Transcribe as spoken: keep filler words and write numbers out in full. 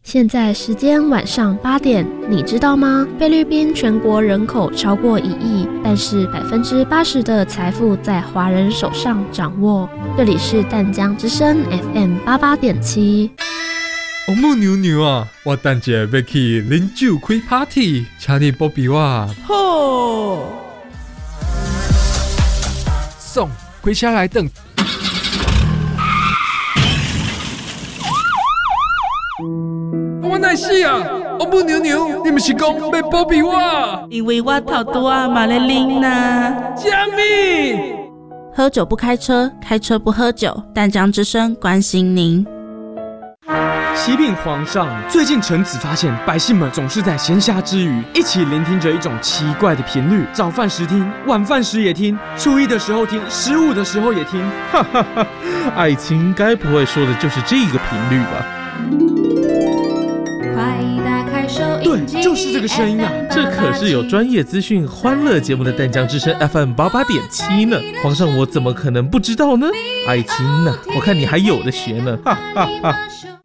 现在时间晚上八点，你知道吗？菲律宾全国人口超过一亿，但是百分之八十的财富在华人手上掌握。这里是淡江之声 F M 八八点七。 王母娘娘啊，我等下要去啉酒开 party， 请你保庇我。 好， 送开车来等。我哪是啊？王母娘娘，你不是讲要保庇我？ 因为我头拄啊嘛咧啉呐。 什么？ 喝酒不开车，开车不喝酒。淡江之声关心您。 启禀皇上，最近臣子发现百姓们总是在闲暇之余一起聆听着一种奇怪的频率，早饭时听，晚饭时也听，初一的时候听，十五的时候也听。 哈哈哈，爱情该不会说的就是这个频率吧？ 对，就是这个声音啊！ 这可是有专业资讯、欢乐节目的淡江之声 F M 八八点七呢。皇上，我怎么可能不知道呢？爱情呢、啊，我看你还有的学呢！哈哈哈。